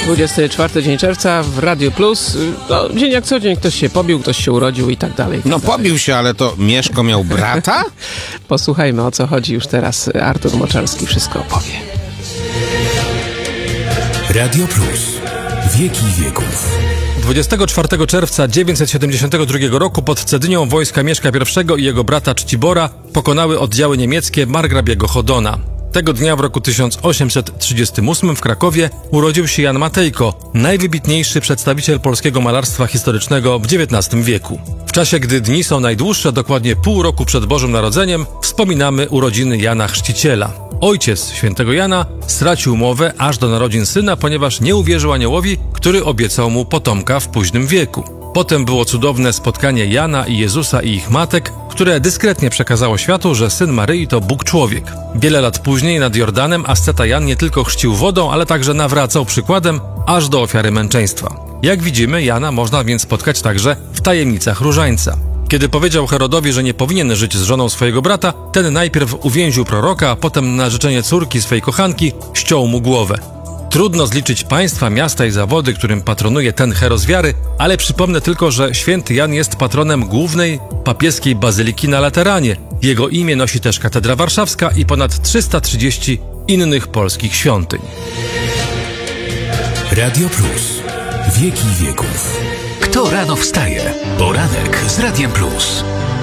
24 dzień czerwca w Radio Plus. No, dzień jak co dzień, ktoś się pobił, ktoś się urodził i tak dalej. No pobił się, ale to Mieszko miał brata? Posłuchajmy, o co chodzi już teraz. Artur Moczarski wszystko opowie. Radio Plus. Wieki wieków. 24 czerwca 972 roku pod Cedynią wojska Mieszka I i jego brata Czcibora pokonały oddziały niemieckie margrabiego Chodona. Tego dnia w roku 1838 w Krakowie urodził się Jan Matejko, najwybitniejszy przedstawiciel polskiego malarstwa historycznego w XIX wieku. W czasie, gdy dni są najdłuższe, dokładnie pół roku przed Bożym Narodzeniem, wspominamy urodziny Jana Chrzciciela. Ojciec świętego Jana stracił mowę aż do narodzin syna, ponieważ nie uwierzył aniołowi, który obiecał mu potomka w późnym wieku. Potem było cudowne spotkanie Jana i Jezusa i ich matek, które dyskretnie przekazało światu, że syn Maryi to Bóg człowiek. Wiele lat później nad Jordanem asceta Jan nie tylko chrzcił wodą, ale także nawracał przykładem aż do ofiary męczeństwa. Jak widzimy, Jana można więc spotkać także w tajemnicach różańca. Kiedy powiedział Herodowi, że nie powinien żyć z żoną swojego brata, ten najpierw uwięził proroka, a potem na życzenie córki swej kochanki ściął mu głowę. Trudno zliczyć państwa, miasta i zawody, którym patronuje ten heros wiary, ale przypomnę tylko, że święty Jan jest patronem głównej papieskiej bazyliki na Lateranie. Jego imię nosi też Katedra Warszawska i ponad 330 innych polskich świątyń. Radio Plus. Wieki wieków. Kto rano wstaje? Poranek z Radiem Plus.